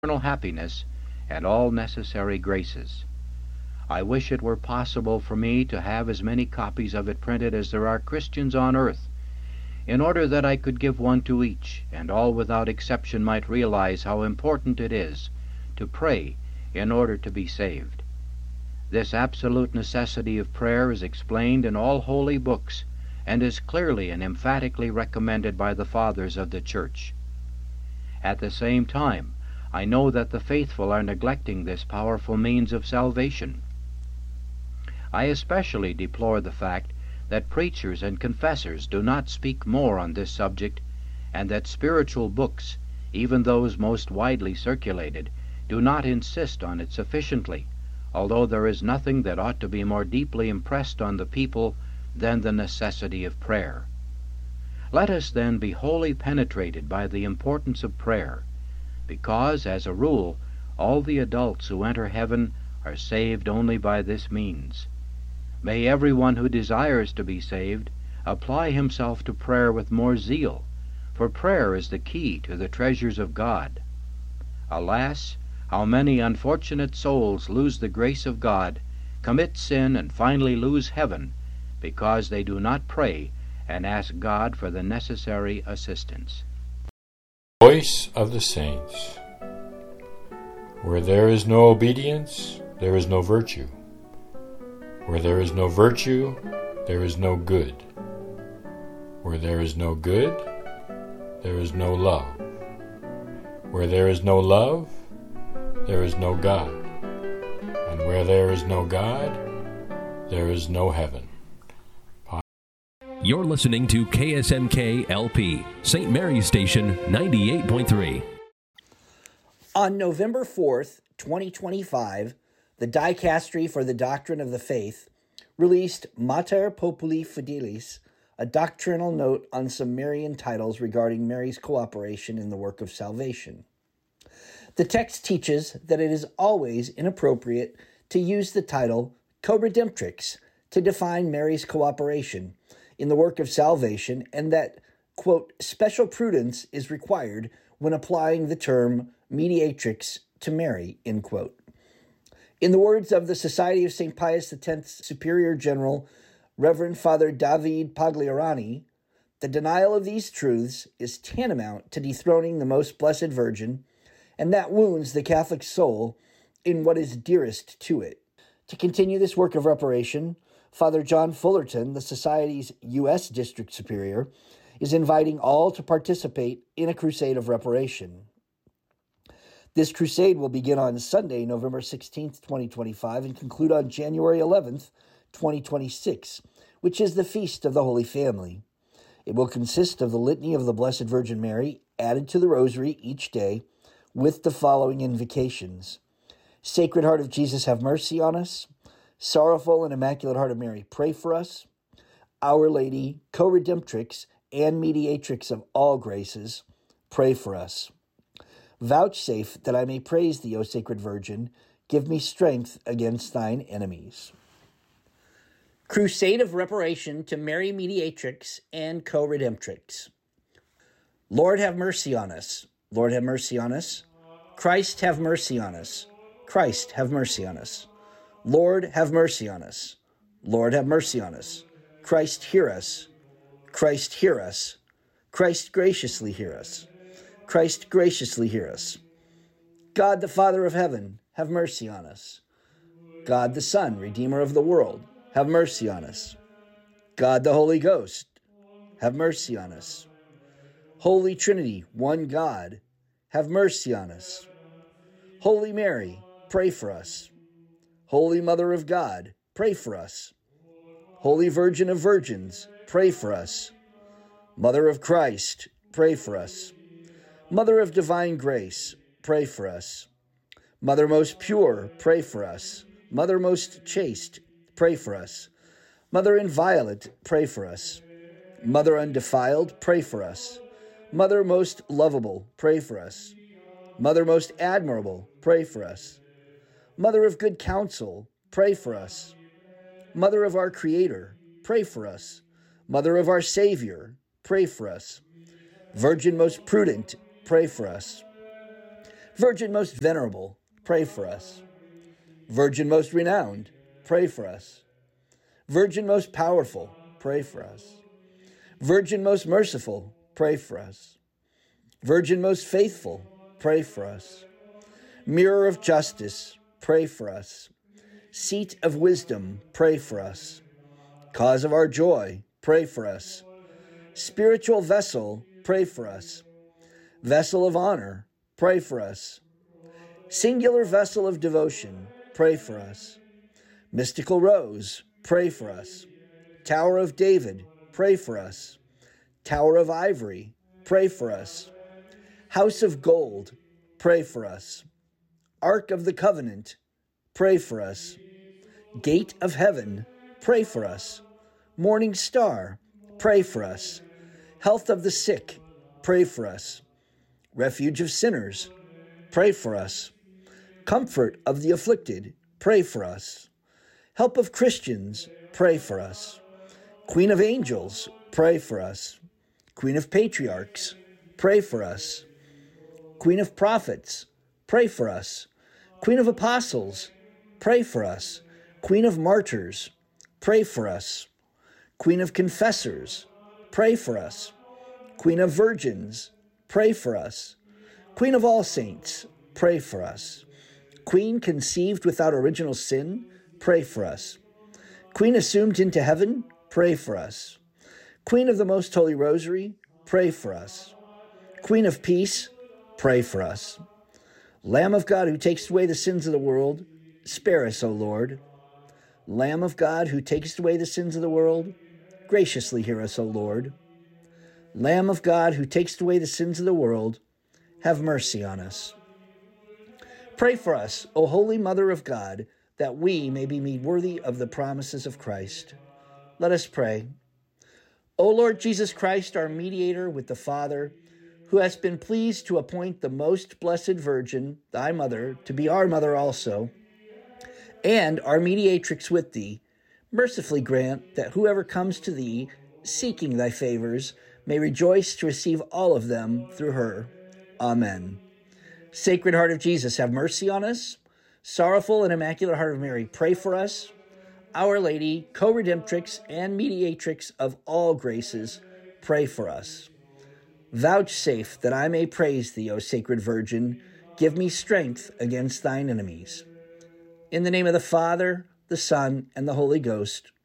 eternal happiness and all necessary graces. I wish it were possible for me to have as many copies of it printed as there are Christians on earth, in order that I could give one to each, and all without exception might realize how important it is to pray in order to be saved. This absolute necessity of prayer is explained in all holy books, and is clearly and emphatically recommended by the Fathers of the Church. At the same time, I know that the faithful are neglecting this powerful means of salvation. I especially deplore the fact that preachers and confessors do not speak more on this subject, and that spiritual books, even those most widely circulated, do not insist on it sufficiently, although there is nothing that ought to be more deeply impressed on the people than the necessity of prayer. Let us then be wholly penetrated by the importance of prayer, because, as a rule, all the adults who enter heaven are saved only by this means. May everyone who desires to be saved apply himself to prayer with more zeal, for prayer is the key to the treasures of God. Alas, how many unfortunate souls lose the grace of God, commit sin, and finally lose heaven, because they do not pray and ask God for the necessary assistance. Voice of the Saints. Where there is no obedience, there is no virtue. Where there is no virtue, there is no good. Where there is no good, there is no love. Where there is no love, there is no God. And where there is no God, there is no heaven. You're listening to KSMK LP, St. Mary's Station 98.3. On November 4th, 2025, the Dicastery for the Doctrine of the Faith released Mater Populi Fidelis, a doctrinal note on some Marian titles regarding Mary's cooperation in the work of salvation. The text teaches that it is always inappropriate to use the title co-redemptrix to define Mary's cooperation in the work of salvation, and that, quote, special prudence is required when applying the term mediatrix to Mary, end quote. In the words of the Society of St. Pius X's Superior General, Reverend Father David Pagliarani, the denial of these truths is tantamount to dethroning the Most Blessed Virgin, and that wounds the Catholic soul in what is dearest to it. To continue this work of reparation, Father John Fullerton, the Society's U.S. District Superior, is inviting all to participate in a crusade of reparation. This crusade will begin on Sunday, November 16th, 2025, and conclude on January 11th, 2026, which is the Feast of the Holy Family. It will consist of the Litany of the Blessed Virgin Mary added to the Rosary each day with the following invocations: Sacred Heart of Jesus, have mercy on us. Sorrowful and Immaculate Heart of Mary, pray for us. Our Lady, co-redemptrix and mediatrix of all graces, pray for us. Vouchsafe that I may praise thee, O Sacred Virgin. Give me strength against thine enemies. Crusade of Reparation to Mary Mediatrix and Co-Redemptrix. Lord, have mercy on us. Lord, have mercy on us. Christ, have mercy on us. Christ, have mercy on us. Lord, have mercy on us. Lord, have mercy on us. Christ, hear us. Christ, hear us. Christ, graciously hear us. Christ, graciously hear us. God, the Father of heaven, have mercy on us. God, the Son, Redeemer of the world, have mercy on us. God, the Holy Ghost, have mercy on us. Holy Trinity, one God, have mercy on us. Holy Mary, pray for us. Holy Mother of God, pray for us. Holy Virgin of Virgins, pray for us. Mother of Christ, pray for us. Mother of Divine Grace, pray for us. Mother most pure, pray for us. Mother most chaste, pray for us. Mother inviolate, pray for us. Mother undefiled, pray for us. Mother most lovable, pray for us. Mother most admirable, pray for us. Mother of good counsel, pray for us. Mother of our Creator, pray for us. Mother of our Savior, pray for us. Virgin most prudent, pray for us. Virgin most venerable, pray for us. Virgin most renowned, pray for us. Virgin most powerful, pray for us. Virgin most merciful, pray for us. Virgin most faithful, pray for us. Mirror of justice, pray for us. Seat of wisdom, pray for us. Cause of our joy, pray for us. Spiritual vessel, pray for us. Vessel of honor, pray for us. Singular vessel of devotion, pray for us. Mystical rose, pray for us. Tower of David, pray for us. Tower of ivory, pray for us. House of gold, pray for us. Ark of the covenant, pray for us. Gate of heaven, pray for us. Morning star, pray for us. Health of the sick, pray for us. Refuge of sinners, pray for us. Comfort of the afflicted, pray for us. Help of Christians, pray for us. Queen of angels, pray for us. Queen of patriarchs, pray for us. Queen of prophets, pray for us. Queen of apostles, pray for us. Queen of martyrs, pray for us. Queen of confessors, pray for us. Queen of virgins, pray for us. Queen of all saints, pray for us. Queen conceived without original sin, pray for us. Queen assumed into heaven, pray for us. Queen of the Most Holy Rosary, pray for us. Queen of Peace, pray for us. Lamb of God who takes away the sins of the world, spare us, O Lord. Lamb of God who takes away the sins of the world, graciously hear us, O Lord. Lamb of God who takes away the sins of the world, have mercy on us. Pray for us, O Holy Mother of God, that we may be made worthy of the promises of Christ. Let us pray. O Lord Jesus Christ, our mediator with the Father, who hast been pleased to appoint the most blessed Virgin, thy mother, to be our mother also, and our mediatrix with thee, mercifully grant that whoever comes to thee, seeking thy favors, may rejoice to receive all of them through her. Amen. Sacred Heart of Jesus, have mercy on us. Sorrowful and Immaculate Heart of Mary, pray for us. Our Lady, co-redemptrix and mediatrix of all graces, pray for us. Vouchsafe that I may praise thee, O Sacred Virgin. Give me strength against thine enemies. In the name of the Father, the Son, and the Holy Ghost.